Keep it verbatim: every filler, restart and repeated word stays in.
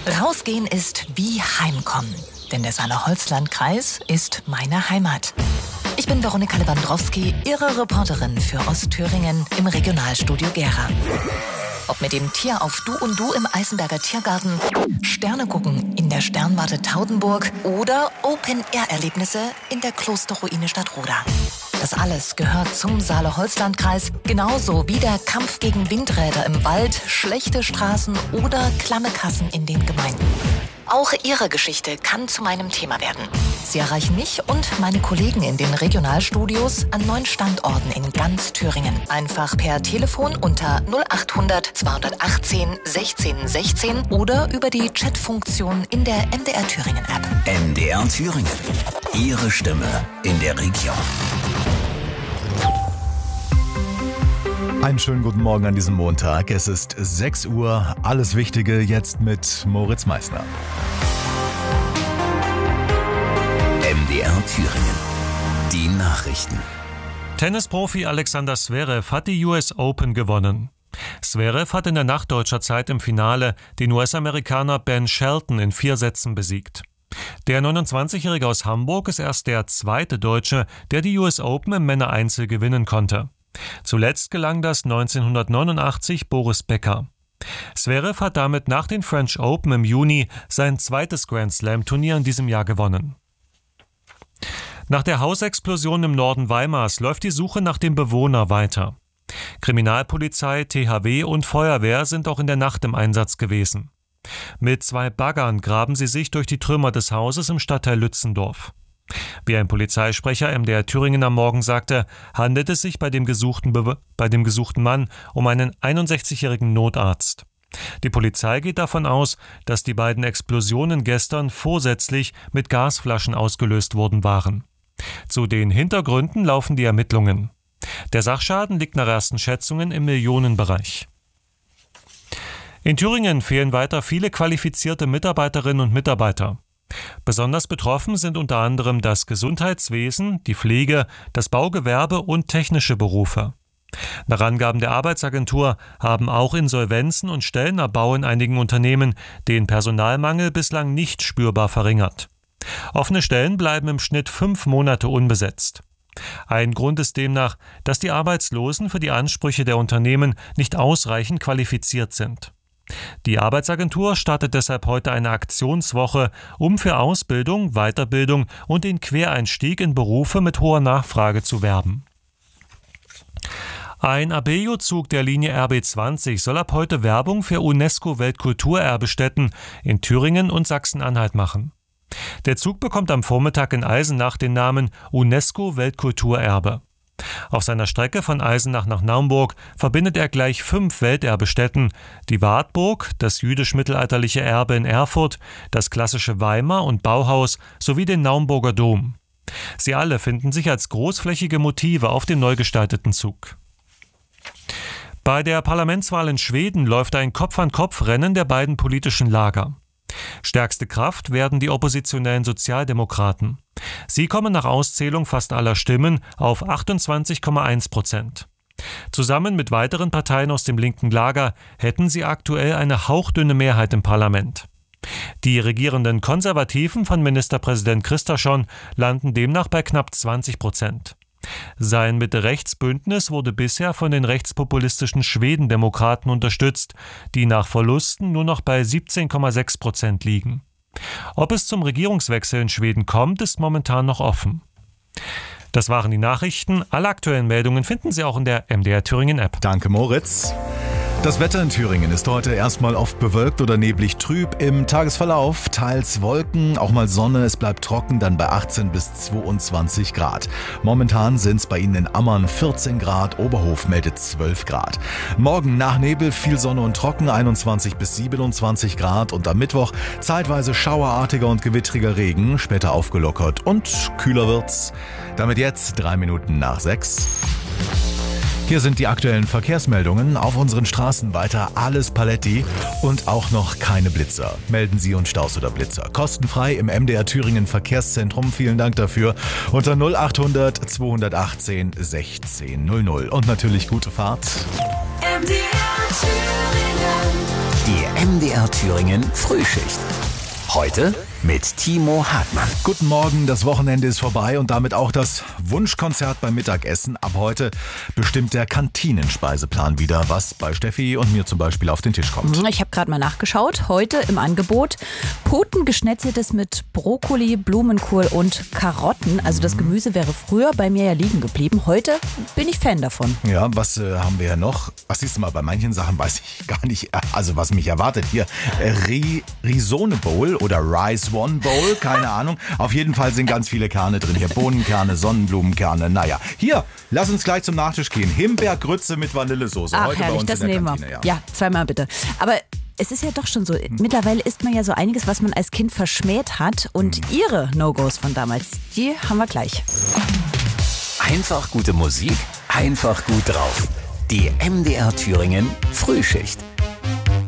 Rausgehen ist wie Heimkommen, denn der Saale-Holzland-Kreis ist meine Heimat. Ich bin Veronika Lewandowski, Ihre Reporterin für Ostthüringen im Regionalstudio Gera. Ob mit dem Tier auf Du und Du im Eisenberger Tiergarten, Sterne gucken in der Sternwarte Taudenburg oder Open-Air-Erlebnisse in der Klosterruine Stadtroda. Das alles gehört zum Saale-Holzland-Kreis, genauso wie der Kampf gegen Windräder im Wald, schlechte Straßen oder klamme Kassen in den Gemeinden. Auch Ihre Geschichte kann zu meinem Thema werden. Sie erreichen mich und meine Kollegen in den Regionalstudios an neun Standorten in ganz Thüringen. Einfach per Telefon unter null achthundert zweihundertachtzehn sechzehn sechzehn oder über die Chatfunktion in der M D R Thüringen App. M D R Thüringen. Ihre Stimme in der Region. Einen schönen guten Morgen an diesem Montag. Es ist sechs Uhr. Alles Wichtige jetzt mit Moritz Meissner. M D R Thüringen. Die Nachrichten. Tennisprofi Alexander Zverev hat die U S Open gewonnen. Zverev hat in der Nacht deutscher Zeit im Finale den U S-Amerikaner Ben Shelton in vier Sätzen besiegt. Der neunundzwanzigjährige aus Hamburg ist erst der zweite Deutsche, der die U S Open im Männereinzel gewinnen konnte. Zuletzt gelang das neunzehnhundertneunundachtzig Boris Becker. Zverev hat damit nach den French Open im Juni sein zweites Grand-Slam-Turnier in diesem Jahr gewonnen. Nach der Hausexplosion im Norden Weimars läuft die Suche nach dem Bewohner weiter. Kriminalpolizei, T H W und Feuerwehr sind auch in der Nacht im Einsatz gewesen. Mit zwei Baggern graben sie sich durch die Trümmer des Hauses im Stadtteil Lützendorf. Wie ein Polizeisprecher M D R Thüringen am Morgen sagte, handelt es sich bei dem gesuchten, Be- bei dem gesuchten Mann um einen einundsechzigjährigen Notarzt. Die Polizei geht davon aus, dass die beiden Explosionen gestern vorsätzlich mit Gasflaschen ausgelöst worden waren. Zu den Hintergründen laufen die Ermittlungen. Der Sachschaden liegt nach ersten Schätzungen im Millionenbereich. In Thüringen fehlen weiter viele qualifizierte Mitarbeiterinnen und Mitarbeiter. Besonders betroffen sind unter anderem das Gesundheitswesen, die Pflege, das Baugewerbe und technische Berufe. Nach Angaben der Arbeitsagentur haben auch Insolvenzen und Stellenabbau in einigen Unternehmen den Personalmangel bislang nicht spürbar verringert. Offene Stellen bleiben im Schnitt fünf Monate unbesetzt. Ein Grund ist demnach, dass die Arbeitslosen für die Ansprüche der Unternehmen nicht ausreichend qualifiziert sind. Die Arbeitsagentur startet deshalb heute eine Aktionswoche, um für Ausbildung, Weiterbildung und den Quereinstieg in Berufe mit hoher Nachfrage zu werben. Ein Abellio-Zug der Linie R B zwanzig soll ab heute Werbung für UNESCO-Weltkulturerbestätten in Thüringen und Sachsen-Anhalt machen. Der Zug bekommt am Vormittag in Eisenach den Namen UNESCO-Weltkulturerbe. Auf seiner Strecke von Eisenach nach Naumburg verbindet er gleich fünf Welterbestätten: die Wartburg, das jüdisch-mittelalterliche Erbe in Erfurt, das klassische Weimar- und Bauhaus sowie den Naumburger Dom. Sie alle finden sich als großflächige Motive auf dem neu gestalteten Zug. Bei der Parlamentswahl in Schweden läuft ein Kopf-an-Kopf-Rennen der beiden politischen Lager. Stärkste Kraft werden die oppositionellen Sozialdemokraten. Sie kommen nach Auszählung fast aller Stimmen auf achtundzwanzig Komma eins Prozent. Zusammen mit weiteren Parteien aus dem linken Lager hätten sie aktuell eine hauchdünne Mehrheit im Parlament. Die regierenden Konservativen von Ministerpräsident Kristersson landen demnach bei knapp zwanzig Prozent. Sein Mitte-Rechts-Bündnis wurde bisher von den rechtspopulistischen Schwedendemokraten unterstützt, die nach Verlusten nur noch bei siebzehn Komma sechs Prozent liegen. Ob es zum Regierungswechsel in Schweden kommt, ist momentan noch offen. Das waren die Nachrichten. Alle aktuellen Meldungen finden Sie auch in der M D R Thüringen App. Danke, Moritz. Das Wetter in Thüringen ist heute erstmal oft bewölkt oder neblig trüb. Im Tagesverlauf teils Wolken, auch mal Sonne. Es bleibt trocken, dann bei achtzehn bis zweiundzwanzig Grad. Momentan sind es bei Ihnen in Ammern vierzehn Grad, Oberhof meldet zwölf Grad. Morgen nach Nebel viel Sonne und trocken, einundzwanzig bis siebenundzwanzig Grad. Und am Mittwoch zeitweise schauerartiger und gewittriger Regen, später aufgelockert und kühler wird's. Damit jetzt drei Minuten nach sechs. Hier sind die aktuellen Verkehrsmeldungen. Auf unseren Straßen weiter alles Paletti und auch noch keine Blitzer. Melden Sie uns Staus oder Blitzer. Kostenfrei im M D R Thüringen Verkehrszentrum. Vielen Dank dafür. Unter null achthundert zweihundertachtzehn sechzehn null null. Und natürlich gute Fahrt. M D R Thüringen. Die M D R Thüringen Frühschicht. Heute mit Timo Hartmann. Guten Morgen, das Wochenende ist vorbei und damit auch das Wunschkonzert beim Mittagessen. Ab heute bestimmt der Kantinenspeiseplan wieder, was bei Steffi und mir zum Beispiel auf den Tisch kommt. Ich habe gerade mal nachgeschaut. Heute im Angebot Putengeschnetzeltes mit Brokkoli, Blumenkohl und Karotten. Also das Gemüse wäre früher bei mir ja liegen geblieben. Heute bin ich Fan davon. Ja, was äh, haben wir ja noch? Was siehst du mal, bei manchen Sachen weiß ich gar nicht, also was mich erwartet hier. Äh, Ri- Risone Bowl oder Rice One Bowl, keine Ahnung. Auf jeden Fall sind ganz viele Kerne drin hier. Bohnenkerne, Sonnenblumenkerne, naja. Hier, lass uns gleich zum Nachtisch gehen. Himbeergrütze mit Vanillesoße. Ach, Heute herrlich, bei uns das in der nehmen Kantine. wir. Ja. Ja, zweimal bitte. Aber es ist ja doch schon so, mittlerweile isst man ja so einiges, was man als Kind verschmäht hat. Und ihre No-Gos von damals, die haben wir gleich. Einfach gute Musik, einfach gut drauf. Die M D R Thüringen Frühschicht.